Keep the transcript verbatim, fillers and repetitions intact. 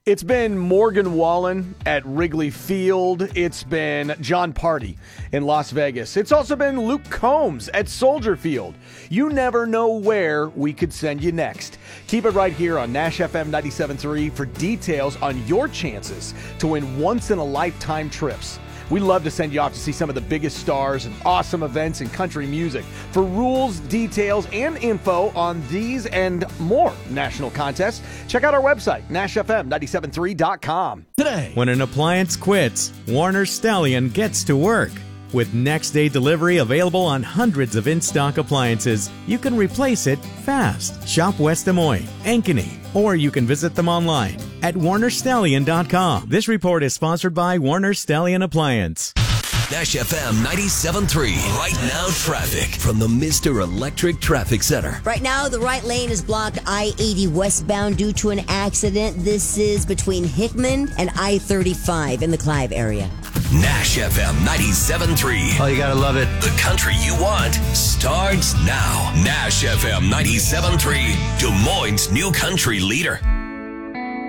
It's been Morgan Wallen at Wrigley Field. It's been John Party in Las Vegas. It's also been Luke Combs at Soldier Field. You never know where we could send you next. Keep it right here on Nash F M ninety-seven point three for details on your chances to win once-in-a-lifetime trips. We love to send you off to see some of the biggest stars and awesome events in country music. For rules, details, and info on these and more national contests, check out our website, Nash F M nine seven three dot com. Today, when an appliance quits, Warner Stallion gets to work. With next-day delivery available on hundreds of in-stock appliances, you can replace it fast. Shop West Des Moines, Ankeny, or you can visit them online at warner stallion dot com. This report is sponsored by Warner Stallion Appliance. Nash F M ninety-seven point three. Right now, traffic from the Mister Electric Traffic Center. Right now, the right lane is blocked I eighty westbound due to an accident. This is between Hickman and I thirty-five in the Clive area. Nash F M ninety-seven point three. Oh, you gotta love it. The country you want starts now. Nash F M ninety-seven point three, Des Moines' new country leader.